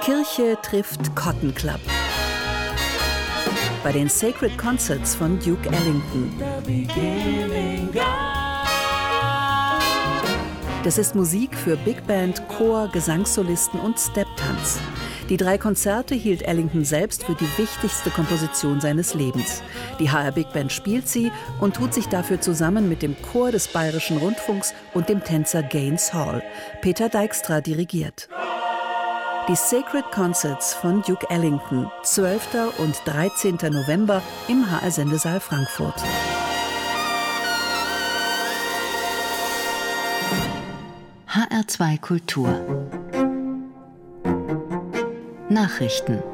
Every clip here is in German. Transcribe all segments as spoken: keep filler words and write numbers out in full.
Kirche trifft Cotton Club. Bei den Sacred Concerts von Duke Ellington. Das ist Musik für Big Band, Chor, Gesangssolisten und Stepptanz. Die drei Konzerte hielt Ellington selbst für die wichtigste Komposition seines Lebens. Die H R Big Band spielt sie und tut sich dafür zusammen mit dem Chor des Bayerischen Rundfunks und dem Tänzer Gaines Hall. Peter Dijkstra dirigiert. Die Sacred Concerts von Duke Ellington, zwölften und dreizehnten November im H R-Sendesaal Frankfurt. H R zwei Kultur Nachrichten.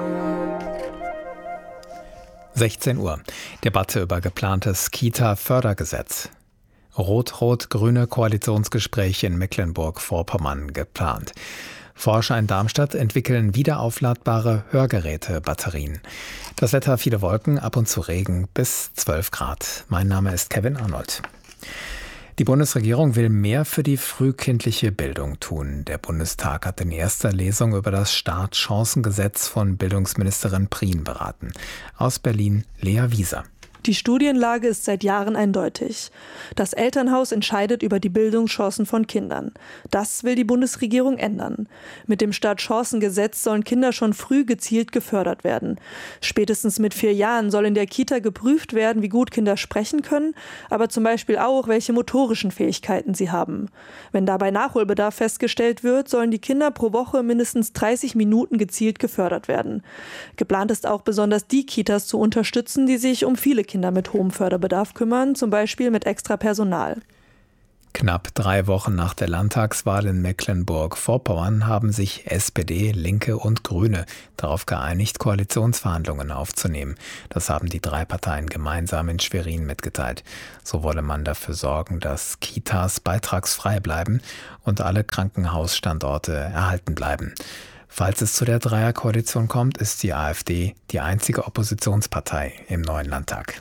sechzehn Uhr. Debatte über geplantes Kita-Fördergesetz. Rot-Rot-Grüne Koalitionsgespräche in Mecklenburg-Vorpommern geplant. Forscher in Darmstadt entwickeln wiederaufladbare Hörgeräte-Batterien. Das Wetter, viele Wolken, ab und zu Regen, bis zwölf Grad. Mein Name ist Kevin Arnold. Die Bundesregierung will mehr für die frühkindliche Bildung tun. Der Bundestag hat in erster Lesung über das Startchancengesetz von Bildungsministerin Prien beraten. Aus Berlin Lea Wieser. Die Studienlage ist seit Jahren eindeutig. Das Elternhaus entscheidet über die Bildungschancen von Kindern. Das will die Bundesregierung ändern. Mit dem Startchancengesetz sollen Kinder schon früh gezielt gefördert werden. Spätestens mit vier Jahren soll in der Kita geprüft werden, wie gut Kinder sprechen können, aber zum Beispiel auch, welche motorischen Fähigkeiten sie haben. Wenn dabei Nachholbedarf festgestellt wird, sollen die Kinder pro Woche mindestens dreißig Minuten gezielt gefördert werden. Geplant ist auch besonders die Kitas zu unterstützen, die sich um viele Kinder mit hohem Förderbedarf kümmern, zum Beispiel mit extra Personal. Knapp drei Wochen nach der Landtagswahl in Mecklenburg-Vorpommern haben sich S P D, Linke und Grüne darauf geeinigt, Koalitionsverhandlungen aufzunehmen. Das haben die drei Parteien gemeinsam in Schwerin mitgeteilt. So wolle man dafür sorgen, dass Kitas beitragsfrei bleiben und alle Krankenhausstandorte erhalten bleiben. Falls es zu der Dreierkoalition kommt, ist die AfD die einzige Oppositionspartei im neuen Landtag.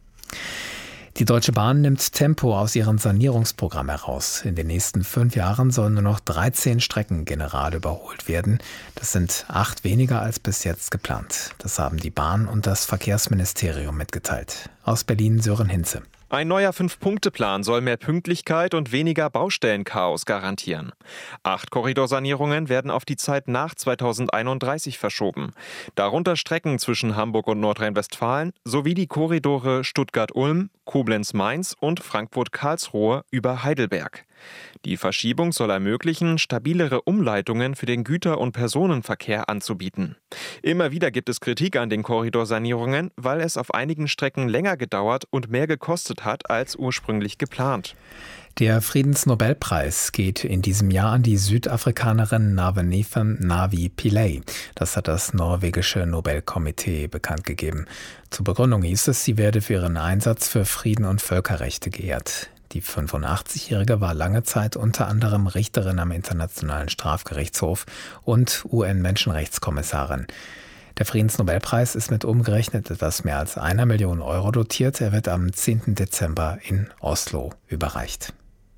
Die Deutsche Bahn nimmt Tempo aus ihrem Sanierungsprogramm heraus. In den nächsten fünf Jahren sollen nur noch dreizehn Strecken general überholt werden. Das sind acht weniger als bis jetzt geplant. Das haben die Bahn und das Verkehrsministerium mitgeteilt. Aus Berlin Sören Hinze. Ein neuer Fünf-Punkte-Plan soll mehr Pünktlichkeit und weniger Baustellenchaos garantieren. Acht Korridorsanierungen werden auf die Zeit nach zweitausendeinunddreißig verschoben. Darunter Strecken zwischen Hamburg und Nordrhein-Westfalen sowie die Korridore Stuttgart-Ulm, Koblenz-Mainz und Frankfurt-Karlsruhe über Heidelberg. Die Verschiebung soll ermöglichen, stabilere Umleitungen für den Güter- und Personenverkehr anzubieten. Immer wieder gibt es Kritik an den Korridorsanierungen, weil es auf einigen Strecken länger gedauert und mehr gekostet hat als ursprünglich geplant. Der Friedensnobelpreis geht in diesem Jahr an die Südafrikanerin Navenethem Navi Pillay. Das hat das norwegische Nobelkomitee bekannt gegeben. Zur Begründung hieß es, sie werde für ihren Einsatz für Frieden und Völkerrechte geehrt. Die fünfundachtzigjährige war lange Zeit unter anderem Richterin am Internationalen Strafgerichtshof und U N-Menschenrechtskommissarin. Der Friedensnobelpreis ist mit umgerechnet etwas mehr als einer Million Euro dotiert. Er wird am zehnten Dezember in Oslo überreicht.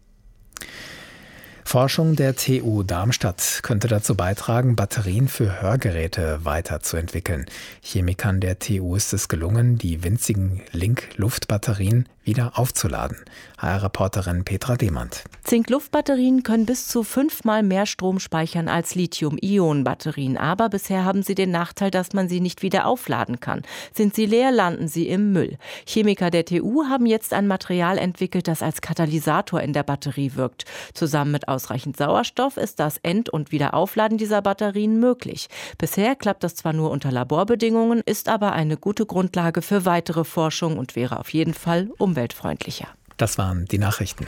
Forschung der T U Darmstadt könnte dazu beitragen, Batterien für Hörgeräte weiterzuentwickeln. Chemikern der T U ist es gelungen, die winzigen Link-Luftbatterien wieder aufzuladen. H R-Reporterin Petra Demand. Zink-Luft-Batterien können bis zu fünfmal mehr Strom speichern als Lithium-Ionen-Batterien. Aber bisher haben sie den Nachteil, dass man sie nicht wieder aufladen kann. Sind sie leer, landen sie im Müll. Chemiker der T U haben jetzt ein Material entwickelt, das als Katalysator in der Batterie wirkt. Zusammen mit ausreichend Sauerstoff ist das End- und Wiederaufladen dieser Batterien möglich. Bisher klappt das zwar nur unter Laborbedingungen, ist aber eine gute Grundlage für weitere Forschung und wäre auf jeden Fall umweltfreundlicher. Das waren die Nachrichten.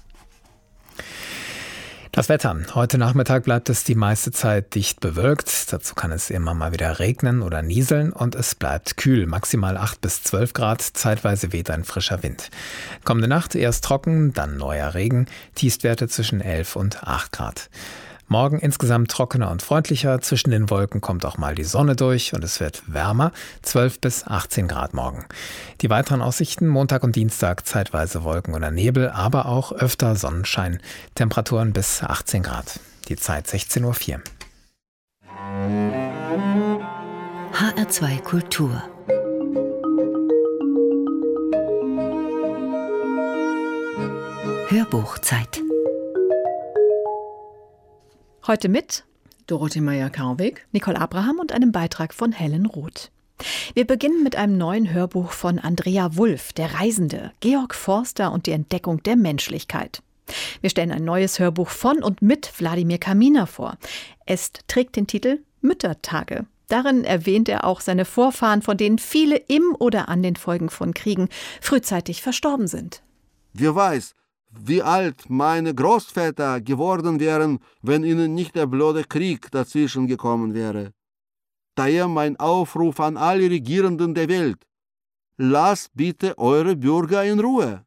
Das Wetter. Heute Nachmittag bleibt es die meiste Zeit dicht bewölkt. Dazu kann es immer mal wieder regnen oder nieseln und es bleibt kühl. Maximal acht bis zwölf Grad. Zeitweise weht ein frischer Wind. Kommende Nacht erst trocken, dann neuer Regen. Tiefstwerte zwischen elf und acht Grad. Morgen insgesamt trockener und freundlicher. Zwischen den Wolken kommt auch mal die Sonne durch und es wird wärmer. zwölf bis achtzehn Grad morgen. Die weiteren Aussichten: Montag und Dienstag zeitweise Wolken oder Nebel, aber auch öfter Sonnenschein. Temperaturen bis achtzehn Grad. Die Zeit sechzehn Uhr vier. zwei Kultur. Hörbuchzeit. Heute mit Dorothee Meyer-Karwig, Nicole Abraham und einem Beitrag von Helen Roth. Wir beginnen mit einem neuen Hörbuch von Andrea Wulf, Der Reisende, Georg Forster und die Entdeckung der Menschlichkeit. Wir stellen ein neues Hörbuch von und mit Wladimir Kaminer vor. Es trägt den Titel Müttertage. Darin erwähnt er auch seine Vorfahren, von denen viele im oder an den Folgen von Kriegen frühzeitig verstorben sind. Wer weiß, wie alt meine Großväter geworden wären, wenn ihnen nicht der blöde Krieg dazwischen gekommen wäre. Daher mein Aufruf an alle Regierenden der Welt: Lasst bitte eure Bürger in Ruhe.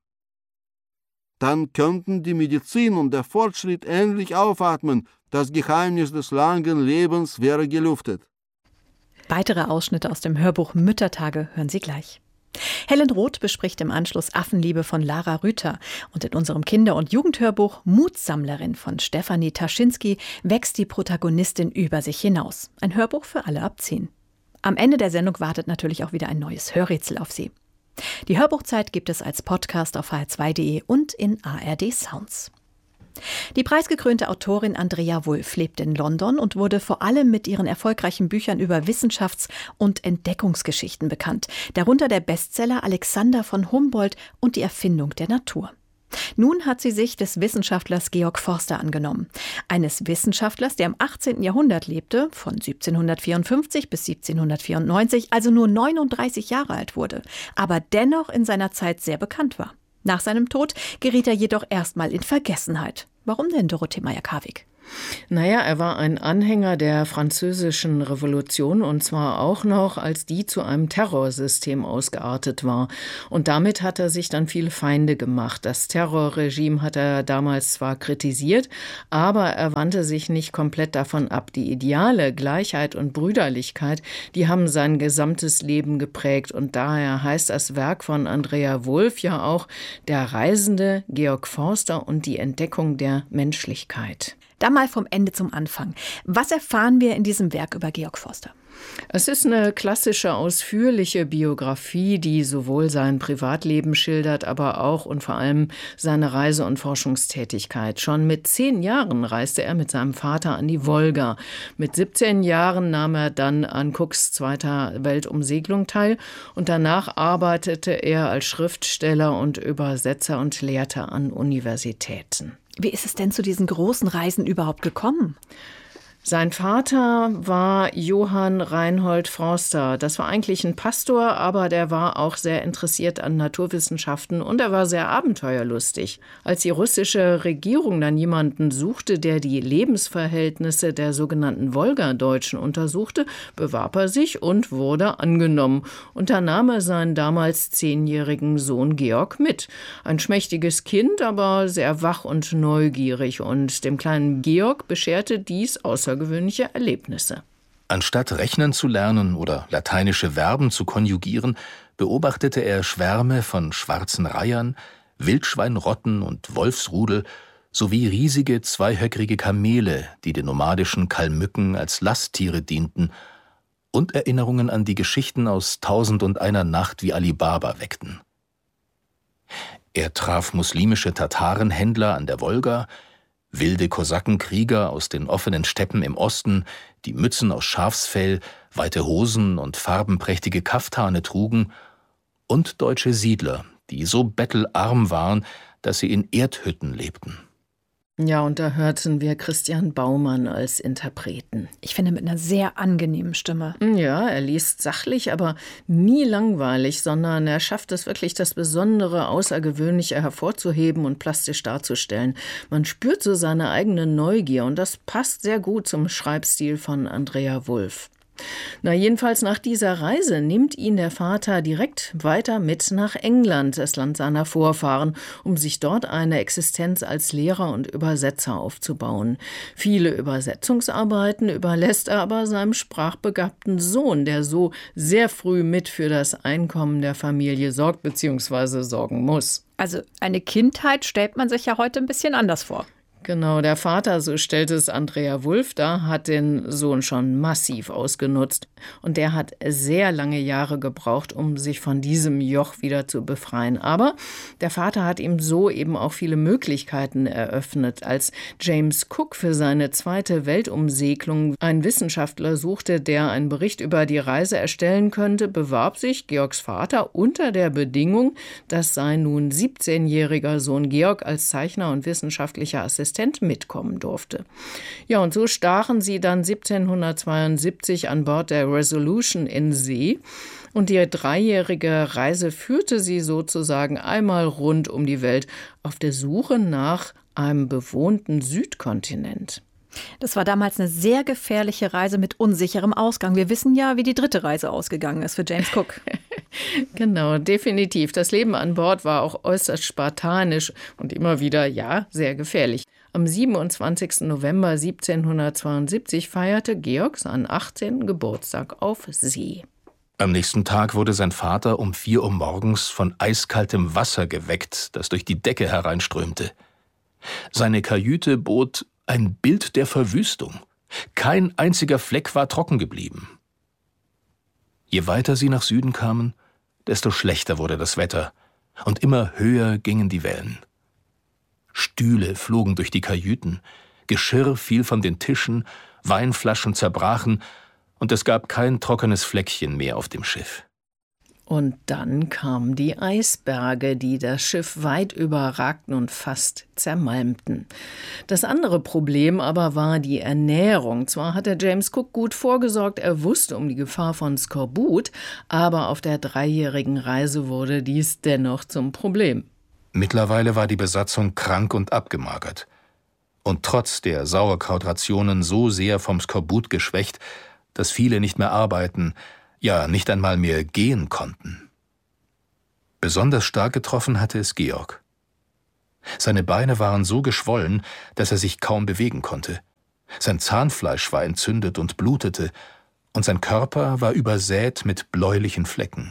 Dann könnten die Medizin und der Fortschritt endlich aufatmen, das Geheimnis des langen Lebens wäre gelüftet. Weitere Ausschnitte aus dem Hörbuch Müttertage hören Sie gleich. Helen Roth bespricht im Anschluss Affenliebe von Lara Rüther. Und in unserem Kinder- und Jugendhörbuch Mutsammlerin von Stefanie Taschinski wächst die Protagonistin über sich hinaus. Ein Hörbuch für alle ab zehn. Am Ende der Sendung wartet natürlich auch wieder ein neues Hörrätsel auf Sie. Die Hörbuchzeit gibt es als Podcast auf h r zwei punkt d e und in A R D Sounds. Die preisgekrönte Autorin Andrea Wulf lebt in London und wurde vor allem mit ihren erfolgreichen Büchern über Wissenschafts- und Entdeckungsgeschichten bekannt. Darunter der Bestseller Alexander von Humboldt und die Erfindung der Natur. Nun hat sie sich des Wissenschaftlers Georg Forster angenommen. Eines Wissenschaftlers, der im achtzehnten Jahrhundert lebte, von siebzehnhundertvierundfünfzig bis siebzehnhundertvierundneunzig, also nur neununddreißig Jahre alt wurde, aber dennoch in seiner Zeit sehr bekannt war. Nach seinem Tod geriet er jedoch erstmal in Vergessenheit. Warum denn, Dorothee Meyer-Karwig? Naja, er war ein Anhänger der Französischen Revolution und zwar auch noch, als die zu einem Terrorsystem ausgeartet war. Und damit hat er sich dann viele Feinde gemacht. Das Terrorregime hat er damals zwar kritisiert, aber er wandte sich nicht komplett davon ab. Die Ideale, Gleichheit und Brüderlichkeit, die haben sein gesamtes Leben geprägt. Und daher heißt das Werk von Andrea Wulf ja auch Der Reisende, Georg Forster und die Entdeckung der Menschlichkeit. Da mal vom Ende zum Anfang. Was erfahren wir in diesem Werk über Georg Forster? Es ist eine klassische, ausführliche Biografie, die sowohl sein Privatleben schildert, aber auch und vor allem seine Reise- und Forschungstätigkeit. Schon mit zehn Jahren reiste er mit seinem Vater an die Wolga. Mit siebzehn Jahren nahm er dann an Cooks zweiter Weltumsegelung teil und danach arbeitete er als Schriftsteller und Übersetzer und lehrte an Universitäten. Wie ist es denn zu diesen großen Reisen überhaupt gekommen? Sein Vater war Johann Reinhold Forster. Das war eigentlich ein Pastor, aber der war auch sehr interessiert an Naturwissenschaften und er war sehr abenteuerlustig. Als die russische Regierung dann jemanden suchte, der die Lebensverhältnisse der sogenannten Wolgadeutschen untersuchte, bewarb er sich und wurde angenommen. Und da nahm er seinen damals zehnjährigen Sohn Georg mit. Ein schmächtiges Kind, aber sehr wach und neugierig. Und dem kleinen Georg bescherte dies außer gewöhnliche Erlebnisse. Anstatt rechnen zu lernen oder lateinische Verben zu konjugieren, beobachtete er Schwärme von schwarzen Reihern, Wildschweinrotten und Wolfsrudel sowie riesige zweihöckrige Kamele, die den nomadischen Kalmücken als Lasttiere dienten und Erinnerungen an die Geschichten aus Tausend und einer Nacht wie Ali Baba weckten. Er traf muslimische Tatarenhändler an der Wolga, wilde Kosakenkrieger aus den offenen Steppen im Osten, die Mützen aus Schafsfell, weite Hosen und farbenprächtige Kaftane trugen, und deutsche Siedler, die so bettelarm waren, dass sie in Erdhütten lebten. Ja, und da hörten wir Christian Baumann als Interpreten. Ich finde, mit einer sehr angenehmen Stimme. Ja, er liest sachlich, aber nie langweilig, sondern er schafft es wirklich, das Besondere, Außergewöhnliche hervorzuheben und plastisch darzustellen. Man spürt so seine eigene Neugier und das passt sehr gut zum Schreibstil von Andrea Wulf. Na, jedenfalls nach dieser Reise nimmt ihn der Vater direkt weiter mit nach England, das Land seiner Vorfahren, um sich dort eine Existenz als Lehrer und Übersetzer aufzubauen. Viele Übersetzungsarbeiten überlässt er aber seinem sprachbegabten Sohn, der so sehr früh mit für das Einkommen der Familie sorgt bzw. sorgen muss. Also eine Kindheit stellt man sich ja heute ein bisschen anders vor. Genau, der Vater, so stellt es Andrea Wulff dar, hat den Sohn schon massiv ausgenutzt. Und der hat sehr lange Jahre gebraucht, um sich von diesem Joch wieder zu befreien. Aber der Vater hat ihm so eben auch viele Möglichkeiten eröffnet. Als James Cook für seine zweite Weltumsegelung einen Wissenschaftler suchte, der einen Bericht über die Reise erstellen könnte, bewarb sich Georgs Vater unter der Bedingung, dass sein nun siebzehnjähriger Sohn Georg als Zeichner und wissenschaftlicher Assistent mitkommen durfte. Ja, und so stachen sie dann siebzehnhundertzweiundsiebzig an Bord der Resolution in See. Und die dreijährige Reise führte sie sozusagen einmal rund um die Welt auf der Suche nach einem bewohnten Südkontinent. Das war damals eine sehr gefährliche Reise mit unsicherem Ausgang. Wir wissen ja, wie die dritte Reise ausgegangen ist für James Cook. Genau, definitiv. Das Leben an Bord war auch äußerst spartanisch und immer wieder, ja, sehr gefährlich. Am siebenundzwanzigsten November siebzehnhundertzweiundsiebzig feierte Georg seinen achtzehnten Geburtstag auf See. Am nächsten Tag wurde sein Vater um vier Uhr morgens von eiskaltem Wasser geweckt, das durch die Decke hereinströmte. Seine Kajüte bot ein Bild der Verwüstung. Kein einziger Fleck war trocken geblieben. Je weiter sie nach Süden kamen, desto schlechter wurde das Wetter und immer höher gingen die Wellen. Stühle flogen durch die Kajüten, Geschirr fiel von den Tischen, Weinflaschen zerbrachen und es gab kein trockenes Fleckchen mehr auf dem Schiff. Und dann kamen die Eisberge, die das Schiff weit überragten und fast zermalmten. Das andere Problem aber war die Ernährung. Zwar hatte James Cook gut vorgesorgt, er wusste um die Gefahr von Skorbut, aber auf der dreijährigen Reise wurde dies dennoch zum Problem. Mittlerweile war die Besatzung krank und abgemagert. Und trotz der Sauerkrautrationen so sehr vom Skorbut geschwächt, dass viele nicht mehr arbeiten, ja nicht einmal mehr gehen konnten. Besonders stark getroffen hatte es Georg. Seine Beine waren so geschwollen, dass er sich kaum bewegen konnte. Sein Zahnfleisch war entzündet und blutete, und sein Körper war übersät mit bläulichen Flecken.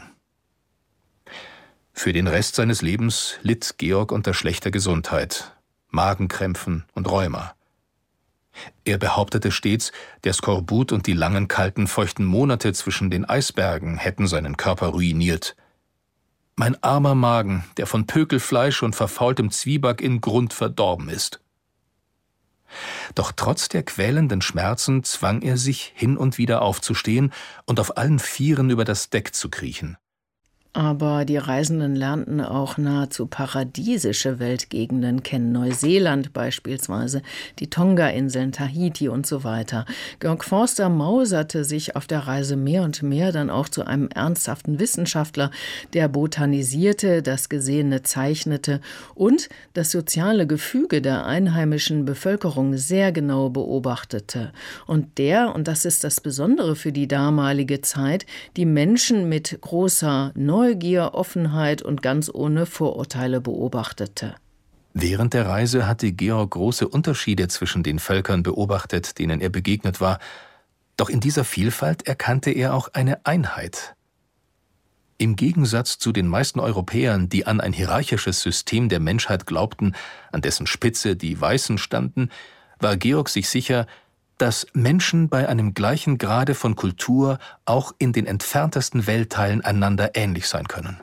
Für den Rest seines Lebens litt Georg unter schlechter Gesundheit, Magenkrämpfen und Rheuma. Er behauptete stets, der Skorbut und die langen, kalten, feuchten Monate zwischen den Eisbergen hätten seinen Körper ruiniert. Mein armer Magen, der von Pökelfleisch und verfaultem Zwieback in Grund verdorben ist. Doch trotz der quälenden Schmerzen zwang er sich, hin und wieder aufzustehen und auf allen Vieren über das Deck zu kriechen. Aber die Reisenden lernten auch nahezu paradiesische Weltgegenden kennen. Neuseeland beispielsweise, die Tonga-Inseln, Tahiti und so weiter. Georg Forster mauserte sich auf der Reise mehr und mehr dann auch zu einem ernsthaften Wissenschaftler, der botanisierte, das Gesehene zeichnete und das soziale Gefüge der einheimischen Bevölkerung sehr genau beobachtete. Und der, und das ist das Besondere für die damalige Zeit, die Menschen mit großer Neugier, Neugier, Offenheit und ganz ohne Vorurteile beobachtete. Während der Reise hatte Georg große Unterschiede zwischen den Völkern beobachtet, denen er begegnet war. Doch in dieser Vielfalt erkannte er auch eine Einheit. Im Gegensatz zu den meisten Europäern, die an ein hierarchisches System der Menschheit glaubten, an dessen Spitze die Weißen standen, war Georg sich sicher, dass Menschen bei einem gleichen Grade von Kultur auch in den entferntesten Weltteilen einander ähnlich sein können.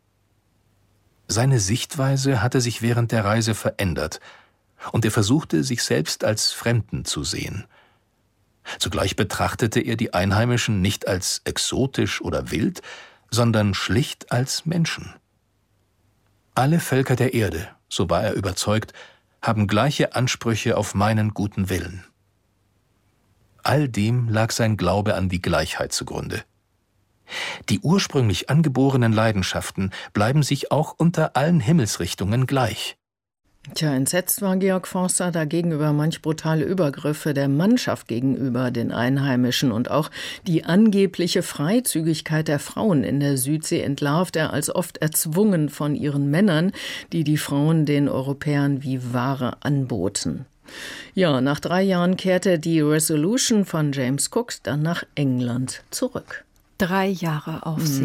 Seine Sichtweise hatte sich während der Reise verändert, und er versuchte, sich selbst als Fremden zu sehen. Zugleich betrachtete er die Einheimischen nicht als exotisch oder wild, sondern schlicht als Menschen. Alle Völker der Erde, so war er überzeugt, haben gleiche Ansprüche auf meinen guten Willen. All dem lag sein Glaube an die Gleichheit zugrunde. Die ursprünglich angeborenen Leidenschaften bleiben sich auch unter allen Himmelsrichtungen gleich. Tja, entsetzt war Georg Forster dagegen über manch brutale Übergriffe der Mannschaft gegenüber den Einheimischen und auch die angebliche Freizügigkeit der Frauen in der Südsee entlarvt er als oft erzwungen von ihren Männern, die die Frauen den Europäern wie Ware anboten. Ja, nach drei Jahren kehrte die Resolution von James Cook dann nach England zurück. Drei Jahre auf See.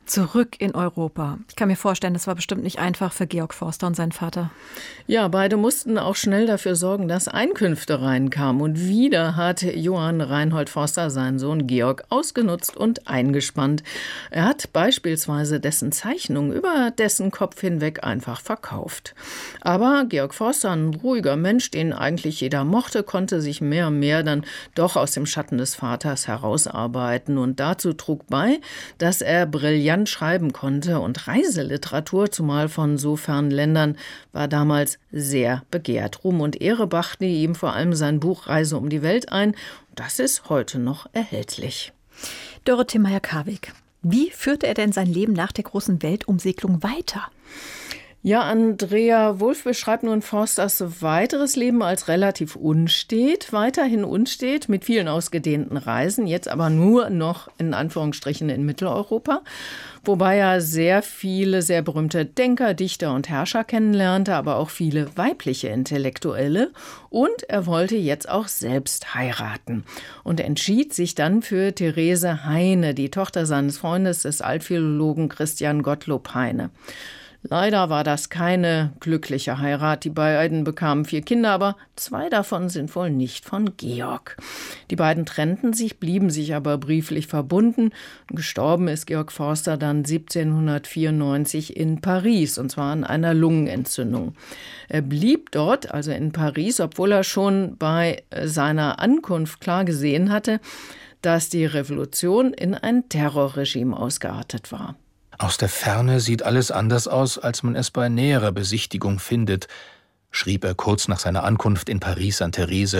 Zurück in Europa. Ich kann mir vorstellen, das war bestimmt nicht einfach für Georg Forster und seinen Vater. Ja, beide mussten auch schnell dafür sorgen, dass Einkünfte reinkamen. Und wieder hat Johann Reinhold Forster seinen Sohn Georg ausgenutzt und eingespannt. Er hat beispielsweise dessen Zeichnung über dessen Kopf hinweg einfach verkauft. Aber Georg Forster, ein ruhiger Mensch, den eigentlich jeder mochte, konnte sich mehr und mehr dann doch aus dem Schatten des Vaters herausarbeiten. Und dazu trug bei, dass er brillant schreiben konnte, und Reiseliteratur, zumal von so fernen Ländern, war damals sehr begehrt. Ruhm und Ehre brachte ihm vor allem sein Buch Reise um die Welt ein. Das ist heute noch erhältlich. Dorothee Meyer-Karwig, wie führte er denn sein Leben nach der großen Weltumsegelung weiter? Ja, Andrea Wulff beschreibt nun Forsters weiteres Leben als relativ unstet, weiterhin unstet, mit vielen ausgedehnten Reisen, jetzt aber nur noch in Anführungsstrichen in Mitteleuropa, wobei er sehr viele sehr berühmte Denker, Dichter und Herrscher kennenlernte, aber auch viele weibliche Intellektuelle, und er wollte jetzt auch selbst heiraten und entschied sich dann für Therese Heine, die Tochter seines Freundes, des Altphilologen Christian Gottlob Heine. Leider war das keine glückliche Heirat. Die beiden bekamen vier Kinder, aber zwei davon sind wohl nicht von Georg. Die beiden trennten sich, blieben sich aber brieflich verbunden. Gestorben ist Georg Forster dann siebzehnhundertvierundneunzig in Paris, und zwar an einer Lungenentzündung. Er blieb dort, also in Paris, obwohl er schon bei seiner Ankunft klar gesehen hatte, dass die Revolution in ein Terrorregime ausgeartet war. Aus der Ferne sieht alles anders aus, als man es bei näherer Besichtigung findet, schrieb er kurz nach seiner Ankunft in Paris an Therese.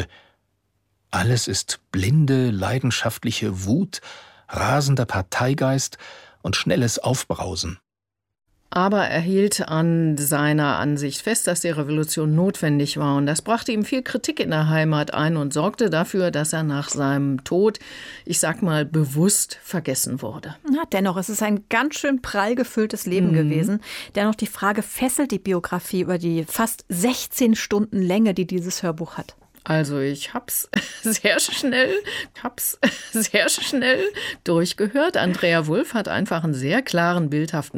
Alles ist blinde, leidenschaftliche Wut, rasender Parteigeist und schnelles Aufbrausen. Aber er hielt an seiner Ansicht fest, dass die Revolution notwendig war. Und das brachte ihm viel Kritik in der Heimat ein und sorgte dafür, dass er nach seinem Tod, ich sag mal, bewusst vergessen wurde. Na, dennoch, es ist ein ganz schön prall gefülltes Leben mhm. gewesen. Dennoch, die Frage fesselt die Biografie über die fast sechzehn Stunden Länge, die dieses Hörbuch hat. Also ich hab's sehr schnell, hab's sehr schnell durchgehört. Andrea Wulff hat einfach einen sehr klaren, bildhaften